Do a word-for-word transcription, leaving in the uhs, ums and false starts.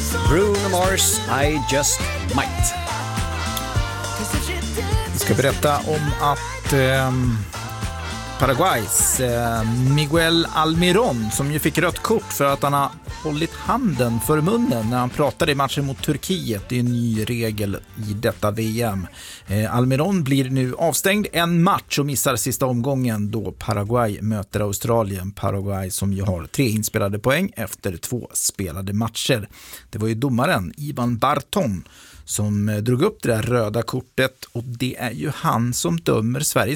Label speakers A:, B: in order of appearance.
A: Bruno Mars, I just might.
B: Jag ska berätta om att eh, Paraguays eh, Miguel Almirón, som ju fick rött kort för att han har hållit handen för munnen när han pratade i matchen mot Turkiet. Det är en ny regel i detta V M. Eh, Almirón blir nu avstängd en match och missar sista omgången då Paraguay möter Australien. Paraguay som ju har tre inspelade poäng efter två spelade matcher. Det var ju domaren Ivan Barton som drog upp det där röda kortet, och det är ju han som dömer Sveriges